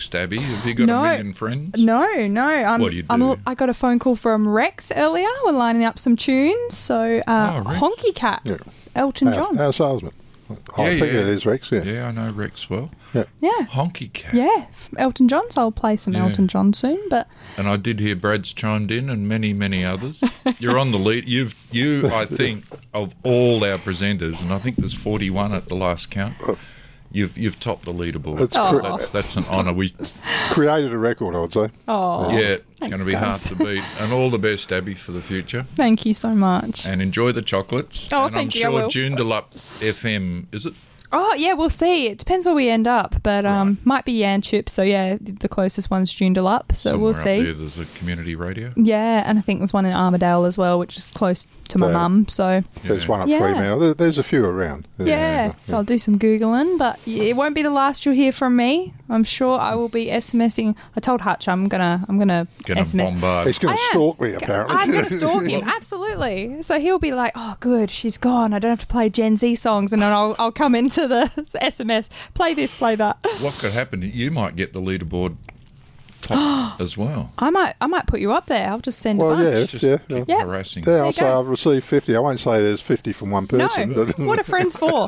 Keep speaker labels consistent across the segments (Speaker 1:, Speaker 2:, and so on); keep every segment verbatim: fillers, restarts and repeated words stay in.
Speaker 1: Abby? Have you got
Speaker 2: No.
Speaker 1: a million friends?
Speaker 2: No, no. I'm,
Speaker 1: What do you
Speaker 2: I'm,
Speaker 1: do?
Speaker 2: I got a phone call from Rex earlier. We're lining up some tunes. So, uh,
Speaker 1: Oh, Rex.
Speaker 2: Honky Cat,
Speaker 3: Yeah.
Speaker 2: Elton
Speaker 3: Our,
Speaker 2: John.
Speaker 3: our salesman. I
Speaker 1: Yeah,
Speaker 3: think
Speaker 1: yeah.
Speaker 3: it is Rex, yeah.
Speaker 1: Yeah, I know Rex well.
Speaker 2: Yeah.
Speaker 1: Honky Cat.
Speaker 2: Yeah, Elton John. So I'll play some
Speaker 1: Yeah.
Speaker 2: Elton John soon. But
Speaker 1: And I did hear Brad's chimed in, and many, many others. You're on the lead. You've, you, I think, of all our presenters, and I think there's forty-one at the last count. You've you've topped the leaderboard.
Speaker 3: That's
Speaker 2: Oh.
Speaker 3: cre-
Speaker 1: That's, that's an honour. We
Speaker 3: created a record, I would say.
Speaker 2: oh,
Speaker 1: yeah, it's
Speaker 2: Thanks,
Speaker 1: going to be
Speaker 2: guys.
Speaker 1: hard to beat. And all the best, Abby, for the future.
Speaker 2: thank you so much.
Speaker 1: And enjoy the chocolates.
Speaker 2: Oh,
Speaker 1: and
Speaker 2: thank
Speaker 1: I'm
Speaker 2: you, I
Speaker 1: sure
Speaker 2: will.
Speaker 1: Joondalup F M, is it?
Speaker 2: Oh, yeah, we'll see. It depends where we end up, but um, might be Yanchip. So, yeah, the closest one's Joondalup, so
Speaker 1: Somewhere
Speaker 2: we'll
Speaker 1: up
Speaker 2: see.
Speaker 1: there, there's a community radio.
Speaker 2: Yeah, and I think there's one in Armidale as well, which is close to my
Speaker 3: Yeah.
Speaker 2: mum. So,
Speaker 3: There's
Speaker 1: Yeah.
Speaker 3: one at
Speaker 2: Yeah.
Speaker 3: Fremantle. There, there's a few around.
Speaker 2: yeah, so I'll do some Googling, but it won't be the last you'll hear from me. I'm sure I will be SMSing. I told Hutch I'm going to I'm gonna
Speaker 1: Going to
Speaker 2: S M S.
Speaker 1: bombard.
Speaker 3: He's going
Speaker 2: I
Speaker 3: to
Speaker 2: am.
Speaker 3: stalk me, apparently.
Speaker 2: I'm going to stalk him, absolutely. So he'll be like, oh, good, she's gone. I don't have to play Gen Z songs. And then I'll, I'll come into the S M S, play this, play that.
Speaker 1: What could happen? You might get the leaderboard top as well.
Speaker 2: I might I might put you up there. I'll just send
Speaker 3: Well,
Speaker 2: a bunch.
Speaker 3: yeah.
Speaker 1: Just
Speaker 3: yeah,
Speaker 1: keep
Speaker 2: yeah.
Speaker 1: harassing.
Speaker 3: Yeah,
Speaker 2: you
Speaker 3: I'll say
Speaker 2: go.
Speaker 3: I've received fifty. I won't say there's fifty from one
Speaker 2: No,
Speaker 3: person. But
Speaker 2: what are friends for?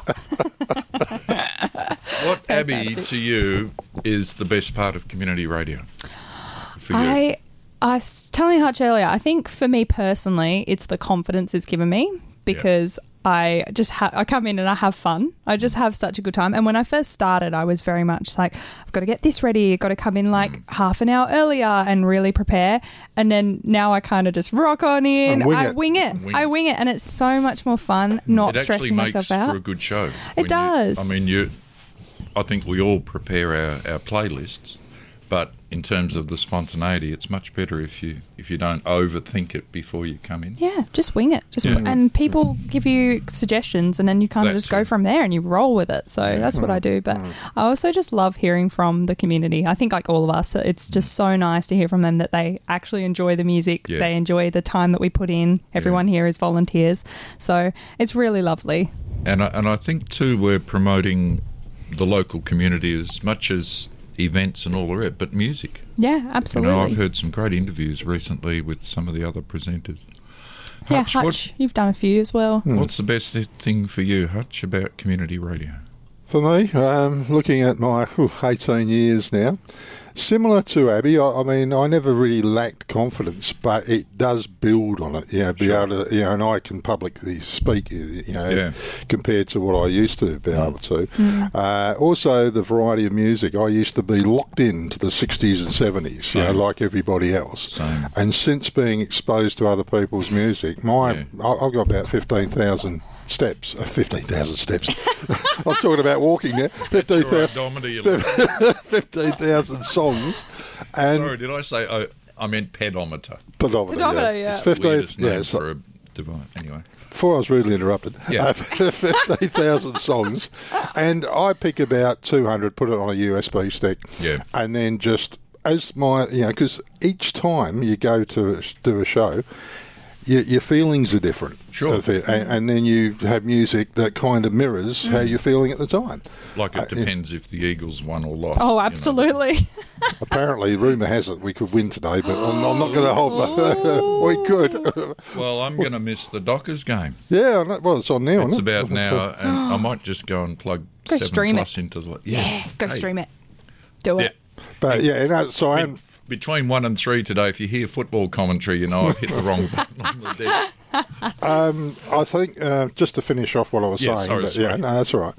Speaker 1: What, Abby,
Speaker 2: Fantastic.
Speaker 1: to you, is the best part of community radio? For you?
Speaker 2: I I was telling Hutch earlier, I think for me personally, it's the confidence it's given me because I just ha- I come in and I have fun. I just have such a good time. And when I first started, I was very much like, I've got to get this ready. I've got to come in like
Speaker 1: Mm.
Speaker 2: half an hour earlier and really prepare. And then now I kind of just rock on in.
Speaker 3: And wing
Speaker 2: I
Speaker 3: it.
Speaker 2: wing it.
Speaker 1: Wing
Speaker 2: I
Speaker 1: it.
Speaker 2: wing it. And it's so much more fun not
Speaker 1: it actually
Speaker 2: stressing
Speaker 1: makes
Speaker 2: myself
Speaker 1: for
Speaker 2: out.
Speaker 1: a good show.
Speaker 2: It
Speaker 1: when you-
Speaker 2: does.
Speaker 1: I mean, you. I think we all prepare our, our playlists, but in terms of the spontaneity, it's much better if you if you don't overthink it before you come in.
Speaker 2: Yeah, just wing it. Just
Speaker 1: Yeah.
Speaker 2: and people give you suggestions, and then you kind of
Speaker 1: That's
Speaker 2: just go
Speaker 1: it.
Speaker 2: from there and you roll with it. So that's what I do. But I also just love hearing from the community. I think, like all of us, it's just so nice to hear from them that they actually enjoy the music.
Speaker 1: Yeah.
Speaker 2: They enjoy the time that we put in. Everyone here is volunteers, so it's really lovely.
Speaker 1: And I, and I think too we're promoting the local community as much as events and all the rest, but music.
Speaker 2: Yeah,
Speaker 1: You
Speaker 2: absolutely.
Speaker 1: know, I've heard some great interviews recently with some of the other presenters.
Speaker 2: yeah,
Speaker 1: Hutch,
Speaker 2: Hutch, you've done a few as well.
Speaker 1: What, what's the best thing for you, Hutch, about community radio?
Speaker 3: For me, um, looking at my whew, eighteen years now, similar to Abby, I, I mean, I never really lacked confidence, but it does build on it. You know, be
Speaker 1: Sure.
Speaker 3: able to, you know, and I can publicly speak, you know,
Speaker 1: Yeah.
Speaker 3: compared to what I used to be able to. Uh, also, the variety of music. I used to be locked into the sixties and seventies, you know,
Speaker 1: Same.
Speaker 3: like everybody else.
Speaker 1: Same.
Speaker 3: And since being exposed to other people's music, my
Speaker 1: Yeah.
Speaker 3: I, I've got about fifteen thousand steps. Uh, fifteen thousand steps. I'm talking about walking now. fifteen thousand.
Speaker 1: Odometer, you look.
Speaker 3: fifteen thousand songs and
Speaker 1: Sorry, did I say oh, I meant pedometer?
Speaker 3: pedometer.
Speaker 2: Pedometer,
Speaker 3: yeah.
Speaker 2: yeah.
Speaker 3: It's fifteen,
Speaker 1: Weirdest name
Speaker 3: yeah, so-
Speaker 1: for a device. Anyway.
Speaker 3: before I was rudely interrupted.
Speaker 1: Yeah.
Speaker 3: Uh, fifteen thousand songs. And I pick about two hundred, put it on a U S B stick.
Speaker 1: Yeah.
Speaker 3: And then just, as my, you know, because each time you go to do a show, your, your feelings are different.
Speaker 1: Sure.
Speaker 3: Of it. And, and then you have music that kind of mirrors how you're feeling at the time.
Speaker 1: Like
Speaker 3: Uh,
Speaker 1: it depends if the Eagles won or lost.
Speaker 2: Oh,
Speaker 1: you know.
Speaker 2: absolutely.
Speaker 3: Apparently, rumour has it we could win today, but I'm, I'm not going to hold my... we could.
Speaker 1: Well, I'm going to miss the Dockers game.
Speaker 3: Yeah, I know- well, it's on now,
Speaker 1: It's
Speaker 3: isn't it?
Speaker 1: about now, and I might just go and plug
Speaker 2: Go
Speaker 1: seven
Speaker 2: stream
Speaker 1: plus into the yeah.
Speaker 2: Go
Speaker 1: Hey,
Speaker 2: stream it. Do
Speaker 1: Yeah.
Speaker 2: it.
Speaker 3: But yeah, no, so I am...
Speaker 1: Between one and three today, if you hear football commentary, you know I've hit the wrong button on the desk.
Speaker 3: Um, I think uh, just to finish off what I was
Speaker 1: Yeah,
Speaker 3: saying,
Speaker 1: sorry,
Speaker 3: but
Speaker 1: sorry.
Speaker 3: yeah, no, that's all right.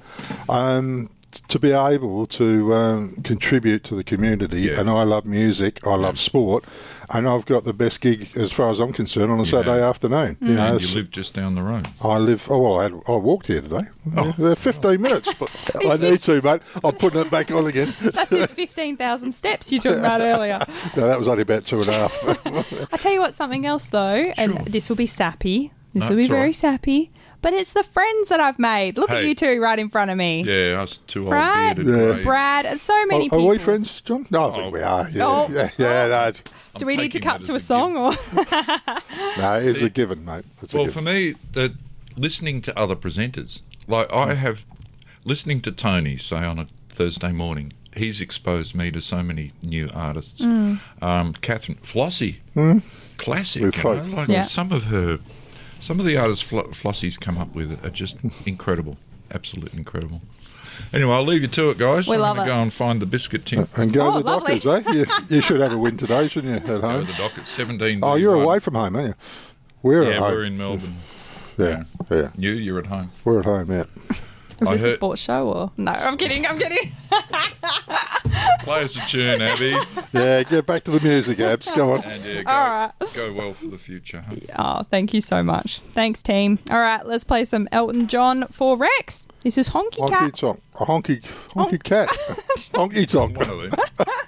Speaker 3: Um, t- to be able to um, contribute to the community,
Speaker 1: Yeah.
Speaker 3: and I love music, I love sport, and I've got the best gig as far as I'm concerned on a Saturday
Speaker 1: have.
Speaker 3: afternoon. You know,
Speaker 1: And
Speaker 3: it's-
Speaker 1: you live just down the road.
Speaker 3: I live. Oh well, I, had, I walked here today.
Speaker 1: Oh.
Speaker 3: Yeah, fifteen minutes, but I need to, mate. I'm putting it back on again.
Speaker 2: That's his fifteen thousand steps you talked about earlier.
Speaker 3: No, that was only about two and a half.
Speaker 2: I'll tell you what, something else though, and
Speaker 1: Sure.
Speaker 2: this will be sappy. This
Speaker 1: No,
Speaker 2: will be
Speaker 1: it's all
Speaker 2: very
Speaker 1: right.
Speaker 2: sappy. But it's the friends that I've made. Look at
Speaker 1: Hey.
Speaker 2: you two right in front of me.
Speaker 1: Yeah, us two old
Speaker 2: Right?
Speaker 1: bearded
Speaker 3: Yeah.
Speaker 1: grey.
Speaker 2: Brad, and so many
Speaker 3: Are,
Speaker 2: people.
Speaker 3: are we friends, John? No, I think
Speaker 1: Oh.
Speaker 3: we are. Yeah,
Speaker 2: Oh.
Speaker 3: yeah, yeah. No, it's-
Speaker 2: Do we need to
Speaker 1: taking
Speaker 2: cut
Speaker 1: that
Speaker 2: to a
Speaker 1: as a
Speaker 2: song or?
Speaker 3: no, it's a given, mate. It's a
Speaker 1: Well,
Speaker 3: given.
Speaker 1: for me, that listening to other presenters, like I have, listening to Tony, say on a Thursday morning, he's exposed me to so many new artists.
Speaker 2: Mm.
Speaker 1: Um, Catherine Flossie,
Speaker 3: Hmm?
Speaker 1: classic.
Speaker 3: With
Speaker 1: You
Speaker 3: folk.
Speaker 1: know, like
Speaker 2: Yeah.
Speaker 1: some of her, some of the artists Flo- Flossie's come up with are just incredible, absolutely incredible. Anyway, I'll leave you to it, guys.
Speaker 2: We
Speaker 1: I'm
Speaker 2: love
Speaker 1: gonna
Speaker 2: it.
Speaker 1: go and find the biscuit tin.
Speaker 3: And go
Speaker 2: Oh,
Speaker 3: to the
Speaker 2: lovely.
Speaker 3: Dockers, eh? You, you should have a win today, shouldn't you, at
Speaker 1: Go
Speaker 3: home?
Speaker 1: to the dock at seventeen.
Speaker 3: Oh, you're away from home, aren't you? We're
Speaker 1: Yeah,
Speaker 3: at home.
Speaker 1: we're in Melbourne.
Speaker 3: Yeah, yeah.
Speaker 1: You, you're at home.
Speaker 3: We're at home, yeah.
Speaker 2: Is
Speaker 1: I
Speaker 2: this a
Speaker 1: heard-
Speaker 2: sports show or no? I'm kidding. I'm kidding.
Speaker 1: Play us a tune, Abby,
Speaker 3: Yeah, get back to the music, Abs. Go on.
Speaker 1: and yeah, go,
Speaker 2: All right.
Speaker 1: go well for the future. Huh?
Speaker 2: Oh, thank you so much. Thanks, team. All right, let's play some Elton John for Rex. This is Honky
Speaker 3: Honky
Speaker 2: Cat.
Speaker 3: tonk. A honky, honky cat. honky tonk.
Speaker 1: One of them.